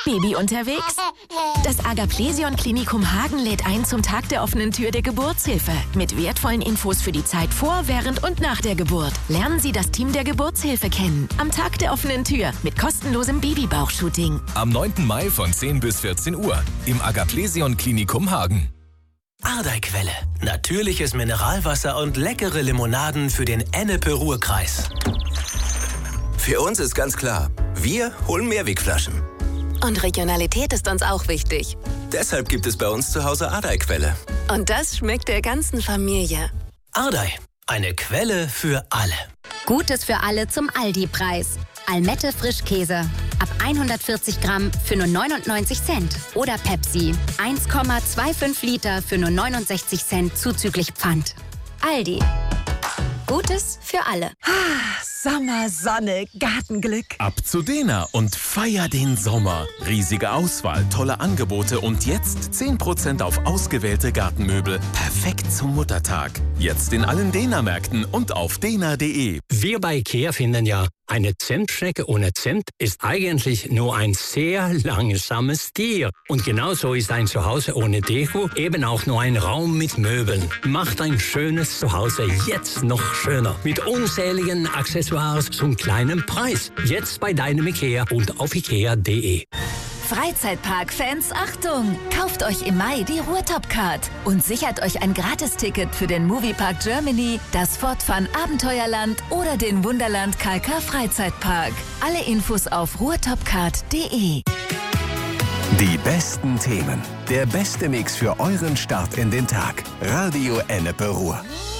Baby unterwegs? Das Agaplesion Klinikum Hagen lädt ein zum Tag der offenen Tür der Geburtshilfe. Mit wertvollen Infos für die Zeit vor, während und nach der Geburt. Lernen Sie das Team der Geburtshilfe kennen. Am Tag der offenen Tür mit kostenlosem Babybauchshooting. Am 9. Mai von 10 bis 14 Uhr im Agaplesion Klinikum Hagen. Ardeiquelle. Natürliches Mineralwasser und leckere Limonaden für den Ennepe-Ruhr-Kreis. Für uns ist ganz klar, wir holen Mehrwegflaschen. Und Regionalität ist uns auch wichtig. Deshalb gibt es bei uns zu Hause Ardei-Quelle. Und das schmeckt der ganzen Familie. Ardei, eine Quelle für alle. Gutes für alle zum Aldi-Preis. Almette Frischkäse. Ab 140 Gramm für nur 99 Cent. Oder Pepsi. 1,25 Liter für nur 69 Cent zuzüglich Pfand. Aldi. Gutes für alle. Sommer, Sonne, Gartenglück. Ab zu Dena und feier den Sommer. Riesige Auswahl, tolle Angebote und jetzt 10% auf ausgewählte Gartenmöbel. Perfekt zum Muttertag. Jetzt in allen Dena-Märkten und auf dena.de. Wir bei IKEA finden ja, eine Zimtschnecke ohne Zimt ist eigentlich nur ein sehr langsames Tier. Und genauso ist ein Zuhause ohne Deko eben auch nur ein Raum mit Möbeln. Macht ein schönes Zuhause jetzt noch schöner. Mit unzähligen Accessoires zum kleinen Preis. Jetzt bei deinem IKEA und auf ikea.de. Freizeitpark-Fans, Achtung! Kauft euch im Mai die Ruhrtop-Card und sichert euch ein Gratisticket für den Moviepark Germany, das Fortfun Abenteuerland oder den Wunderland Kalkar Freizeitpark. Alle Infos auf ruhrtopcard.de. Die besten Themen, der beste Mix für euren Start in den Tag. Radio Ennepe Ruhr.